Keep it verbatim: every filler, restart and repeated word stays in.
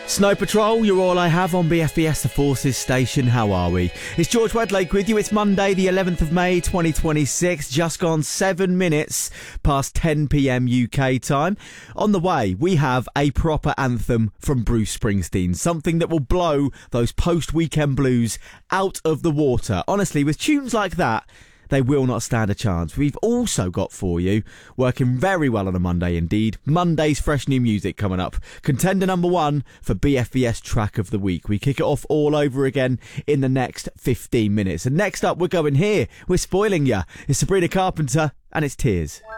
Snow Patrol, you're all I have on B F B S The Forces Station. How are we? It's George Wedlake with you. It's Monday, the eleventh of May, twenty twenty-six. Just gone seven minutes past ten p.m. U K time. On the way, we have a proper anthem from Bruce Springsteen. Something that will blow those post-weekend blues out of the water. Honestly, with tunes like that, they will not stand a chance. We've also got for you, working very well on a Monday indeed, Monday's fresh new music coming up. Contender number one for B F B S Track of the Week. We kick it off all over again in the next fifteen minutes. And next up, we're going here. We're spoiling ya. It's Sabrina Carpenter and it's Tears.